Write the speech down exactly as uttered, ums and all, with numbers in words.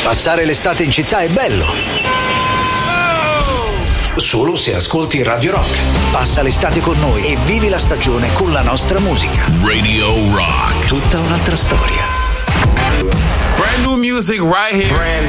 Passare l'estate in città è bello. Solo se ascolti Radio Rock. Passa l'estate con noi e vivi la stagione con la nostra musica. Radio Rock. Tutta un'altra storia. Brand new music right here. Brand